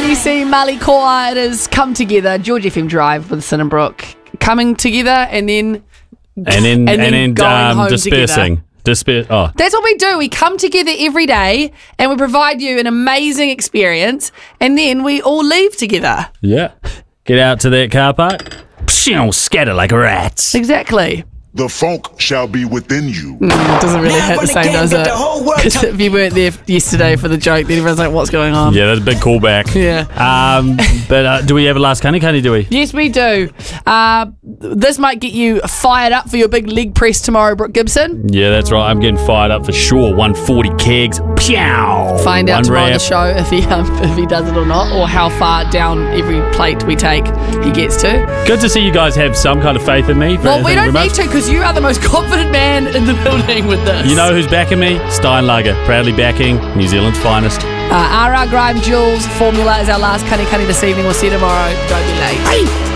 ABC Mali Koa. It has come together. George FM Drive with Sin and Brooke coming together and then going home dispersing. Together. That's what we do. We come together every day and we provide you an amazing experience, and then we all leave together. Yeah. Get out to that car park. Scatter like rats. Exactly. The funk shall be within you. It doesn't really hit the same, does it? Because if you weren't there yesterday for the joke, then everyone's like, what's going on? Yeah, that's a big callback. Yeah. But do we have a last cunny, do we? Yes, we do. This might get you fired up for your big leg press tomorrow, Brooke Gibson. Yeah, that's right. I'm getting fired up for sure. 140 kegs. Pow! Find out tomorrow on the show if he does it or not, or how far down every plate we take he gets to. Good to see you guys have some kind of faith in me. Well, we don't need to, because you are the most confident man in the building with this. You know who's backing me? Steinlager, proudly backing New Zealand's finest. RR Grime Jules Formula is our last cunny this evening. We'll see you tomorrow. Don't be late. Hey.